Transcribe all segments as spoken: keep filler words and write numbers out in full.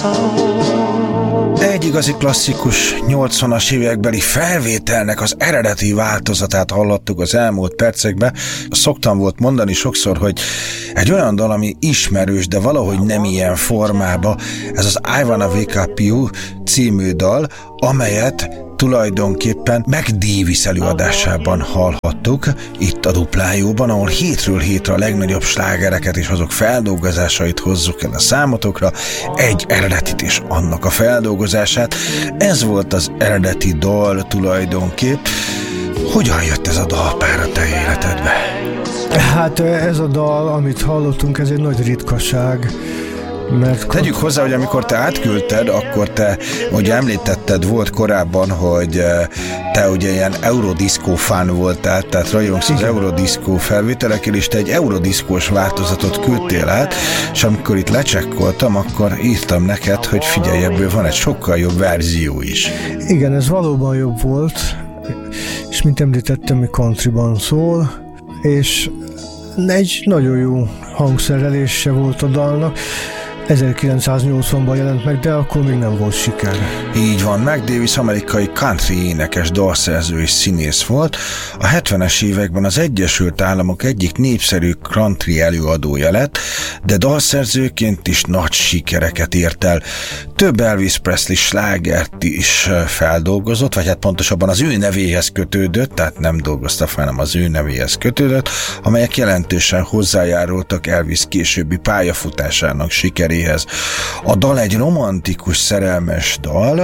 Egy igazi klasszikus nyolcvanas évekbeli felvételnek az eredeti változatát hallottuk az elmúlt percekben. Szoktam volt mondani sokszor, hogy egy olyan dal, ami ismerős, de valahogy nem ilyen formában, ez az I Wanna Wake Up You című dal, amelyet tulajdonképpen Mac Davis előadásában hallhattuk, itt a Duplájóban, ahol hétről hétre a legnagyobb slágereket és azok feldolgozásait hozzuk el a számotokra, egy eredetit és annak a feldolgozását. Ez volt az eredeti dal tulajdonképp. Hogyan jött ez a dalpár a te életedbe? Hát ez a dal, amit hallottunk, ez egy nagy ritkaság. Mert tegyük hozzá, hogy amikor te átküldted, akkor te, ugye említetted, volt korábban, hogy te ugye ilyen Eurodisco fan voltál, tehát rajongsz az Eurodisco felvételekkel, és te egy Eurodiscós változatot küldtél át, és amikor itt lecsekkoltam, akkor írtam neked, hogy figyelj, ebből van egy sokkal jobb verzió is. Igen, ez valóban jobb volt, és mint említettem, mi countryban szól, és egy nagyon jó hangszerelése volt a dalnak. ezerkilencszáznyolcvanban jelent meg, de akkor még nem volt siker. Így van, Mac Davis amerikai country énekes, dalszerző és színész volt. A hetvenes években az Egyesült Államok egyik népszerű country előadója lett, de dalszerzőként is nagy sikereket ért el. Több Elvis Presley slágert is feldolgozott, vagy hát pontosabban az ő nevéhez kötődött, tehát nem dolgozta fel, hanem az ő nevéhez kötődött, amelyek jelentősen hozzájárultak Elvis későbbi pályafutásának sikeréhez. A dal egy romantikus, szerelmes dal,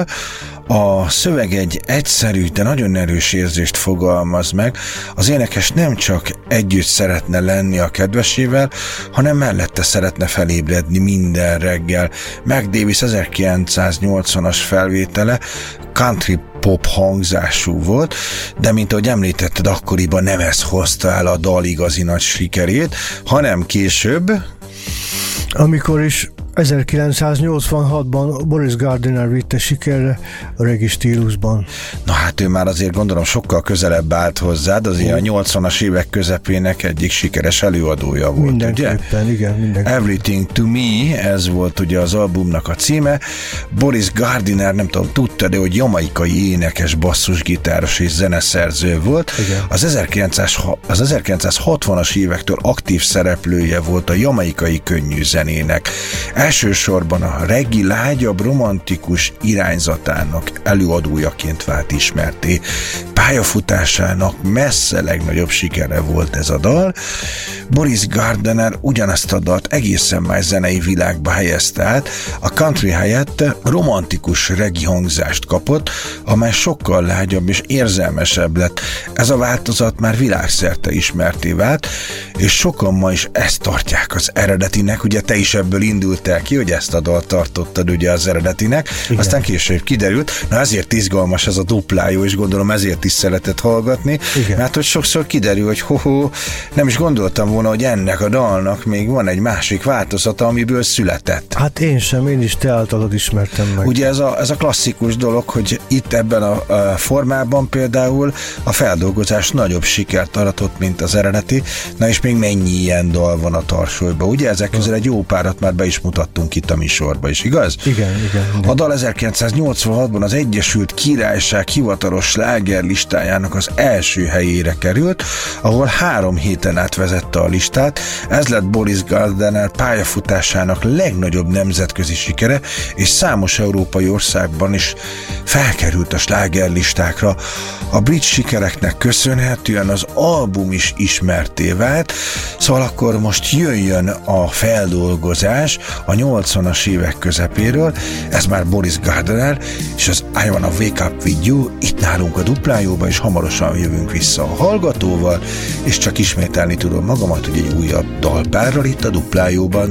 a szöveg egy egyszerű, de nagyon erős érzést fogalmaz meg. Az énekes nem csak együtt szeretne lenni a kedvesével, hanem mellette szeretne felébredni minden reggel. Mac Davis ezerkilencszáznyolcvanas felvétele country pop hangzású volt, de mint ahogy említetted, akkoriban nem ez hozta el a dal igazi nagy sikerét, hanem később, amikor is ezerkilencszáznyolcvanhatban Boris Gardiner vitte sikerre a reggae stílusban. Na hát ő már azért gondolom sokkal közelebb állt hozzád, azért a nyolcvanas évek közepének egyik sikeres előadója volt, mindenképpen, ugye? Igen, mindenképpen. Everything to Me, ez volt ugye az albumnak a címe. Boris Gardiner, nem tudom, tudta, de hogy jamaikai énekes, basszusgitáros és zeneszerző volt. Az, az ezerkilencszázhatvanas évektől aktív szereplője volt a jamaikai könnyű zenének. Elsősorban a reggae lágyabb, romantikus irányzatának előadójaként vált ismerté. Pályafutásának messze legnagyobb sikere volt ez a dal. Boris Gardiner ugyanazt a dalt egészen más zenei világba helyezte át, a country helyett romantikus reggae hangzást kapott, amely sokkal lágyabb és érzelmesebb lett. Ez a változat már világszerte ismerté vált, és sokan ma is ezt tartják az eredetinek. Ugye te is ebből indultál ki, hogy ezt a dalt tartottad ugye az eredetinek, igen. Aztán később kiderült, na ezért izgalmas ez a Duplájó, és gondolom ezért is szeretett hallgatni, igen. Mert hogy sokszor kiderül, hogy ho-ho, nem is gondoltam volna, hogy ennek a dalnak még van egy másik változata, amiből született. Hát én sem, én is te általad ismertem meg. Ugye ez a, ez a klasszikus dolog, hogy itt ebben a, a formában például a feldolgozás nagyobb sikert aratott, mint az eredeti, na és még mennyi ilyen dal van a tarsolyban, ugye ezek közül egy jó párat már be is mutattunk itt a műsorba is, igaz? Igen, igen, igen. A dal ezerkilencszáznyolcvanhatban az Egyesült Királyság hivatalos slágerlistájának az első helyére került, ahol három héten át vezette a listát. Ez lett Boris Gardiner pályafutásának legnagyobb nemzetközi sikere, és számos európai országban is felkerült a slágerlistákra. A brit sikereknek köszönhetően az album is ismertté vált, szóval akkor most jöjjön a feldolgozás a nyolcvanas évek közepéről, ez már Boris Gardiner, és az I Wanna Wake Up With You itt nálunk a Duplájóban, és hamarosan jövünk vissza a hallgatóval, és csak ismételni tudom magamat, hogy egy újabb dalpárral itt a Duplájóban.